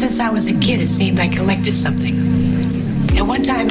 since I was a kid, it seemed I collected something. At one time,